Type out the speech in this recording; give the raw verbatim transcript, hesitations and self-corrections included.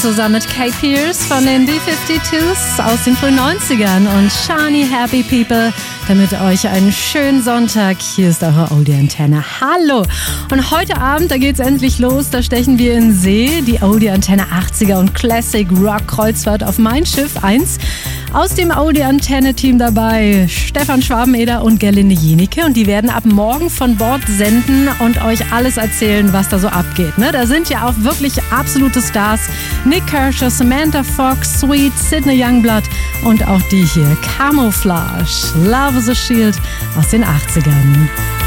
zusammen mit Kate Pierce von den B zweiundfünfzig aus den frühen neunzigern und Shani Happy People, damit euch einen schönen Sonntag. Hier ist eure Oldie Antenne. Hallo! Und heute Abend, da geht's endlich los, da stechen wir in See, die Oldie Antenne achtziger und Classic Rock Kreuzfahrt auf Mein Schiff eins. Aus dem Oldie Antenne Team dabei Stefan Schwabeneder und Gerlinde Jenicke, und die werden ab morgen von Bord senden und euch alles erzählen, was da so abgeht. Ne? Da sind ja auch wirklich absolute Stars. Nick Kershaw, Samantha Fox, Sweet, Sidney Youngblood und auch die hier, Camouflage, Love is a Shield aus den achtzigern.